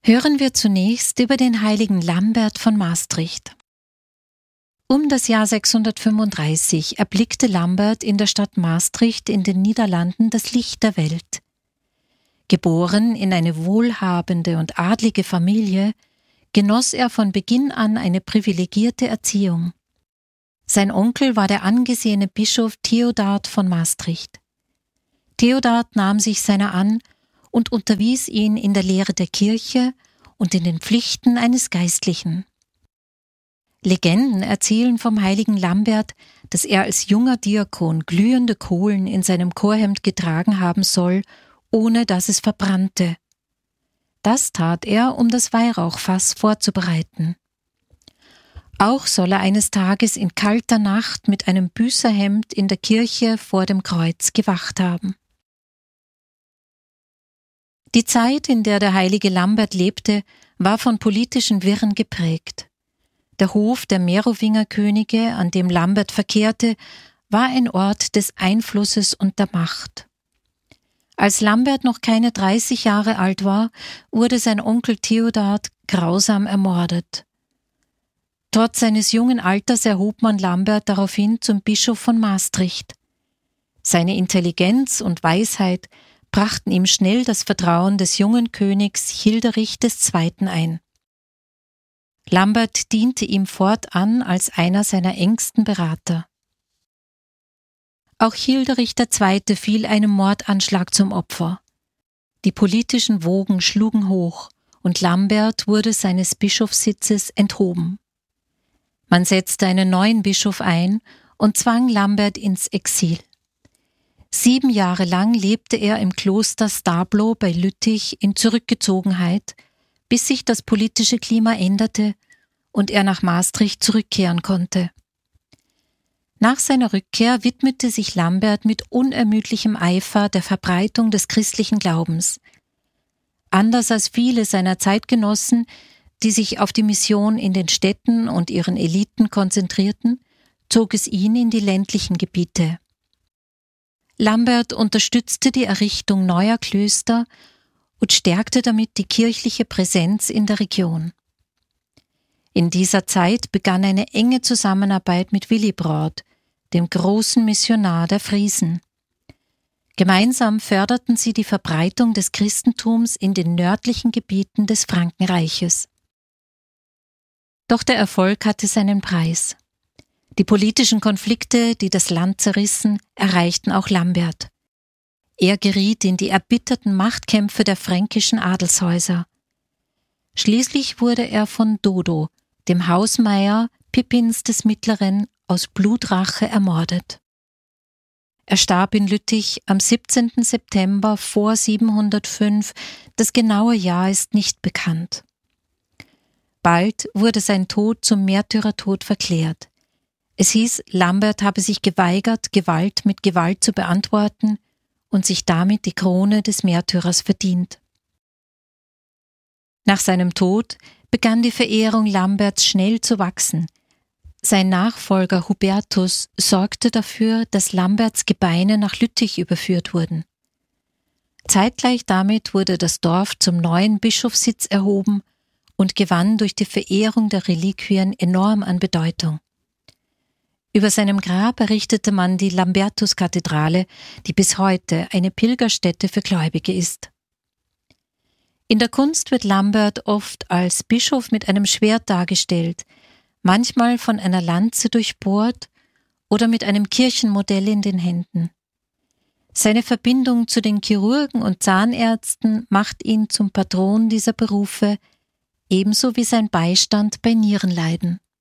Hören wir zunächst über den heiligen Lambert von Maastricht. Um das Jahr 635 erblickte Lambert in der Stadt Maastricht in den Niederlanden das Licht der Welt. Geboren in eine wohlhabende und adlige Familie, genoss er von Beginn an eine privilegierte Erziehung. Sein Onkel war der angesehene Bischof Theodard von Maastricht. Theodard nahm sich seiner an und unterwies ihn in der Lehre der Kirche und in den Pflichten eines Geistlichen. Legenden erzählen vom heiligen Lambert, dass er als junger Diakon glühende Kohlen in seinem Chorhemd getragen haben soll, ohne dass es verbrannte. Das tat er, um das Weihrauchfass vorzubereiten. Auch soll er eines Tages in kalter Nacht mit einem Büßerhemd in der Kirche vor dem Kreuz gewacht haben. Die Zeit, in der der heilige Lambert lebte, war von politischen Wirren geprägt. Der Hof der Merowingerkönige, an dem Lambert verkehrte, war ein Ort des Einflusses und der Macht. Als Lambert noch keine 30 Jahre alt war, wurde sein Onkel Theodard grausam ermordet. Trotz seines jungen Alters erhob man Lambert daraufhin zum Bischof von Maastricht. Seine Intelligenz und Weisheit brachten ihm schnell das Vertrauen des jungen Königs Childerich II. Ein. Lambert diente ihm fortan als einer seiner engsten Berater. Auch Childerich II. Fiel einem Mordanschlag zum Opfer. Die politischen Wogen schlugen hoch und Lambert wurde seines Bischofssitzes enthoben. Man setzte einen neuen Bischof ein und zwang Lambert ins Exil. 7 Jahre lang lebte er im Kloster Stablo bei Lüttich in Zurückgezogenheit, bis sich das politische Klima änderte und er nach Maastricht zurückkehren konnte. Nach seiner Rückkehr widmete sich Lambert mit unermüdlichem Eifer der Verbreitung des christlichen Glaubens. Anders als viele seiner Zeitgenossen, die sich auf die Mission in den Städten und ihren Eliten konzentrierten, zog es ihn in die ländlichen Gebiete. Lambert unterstützte die Errichtung neuer Klöster und stärkte damit die kirchliche Präsenz in der Region. In dieser Zeit begann eine enge Zusammenarbeit mit Willibrord, dem großen Missionar der Friesen. Gemeinsam förderten sie die Verbreitung des Christentums in den nördlichen Gebieten des Frankenreiches. Doch der Erfolg hatte seinen Preis. Die politischen Konflikte, die das Land zerrissen, erreichten auch Lambert. Er geriet in die erbitterten Machtkämpfe der fränkischen Adelshäuser. Schließlich wurde er von Dodo, dem Hausmeier Pippins des Mittleren, aus Blutrache ermordet. Er starb in Lüttich am 17. September vor 705, das genaue Jahr ist nicht bekannt. Bald wurde sein Tod zum Märtyrertod verklärt. Es hieß, Lambert habe sich geweigert, Gewalt mit Gewalt zu beantworten und sich damit die Krone des Märtyrers verdient. Nach seinem Tod begann die Verehrung Lamberts schnell zu wachsen. Sein Nachfolger Hubertus sorgte dafür, dass Lamberts Gebeine nach Lüttich überführt wurden. Zeitgleich damit wurde das Dorf zum neuen Bischofssitz erhoben und gewann durch die Verehrung der Reliquien enorm an Bedeutung. Über seinem Grab errichtete man die Lambertuskathedrale, die bis heute eine Pilgerstätte für Gläubige ist. In der Kunst wird Lambert oft als Bischof mit einem Schwert dargestellt, manchmal von einer Lanze durchbohrt oder mit einem Kirchenmodell in den Händen. Seine Verbindung zu den Chirurgen und Zahnärzten macht ihn zum Patron dieser Berufe, ebenso wie sein Beistand bei Nierenleiden.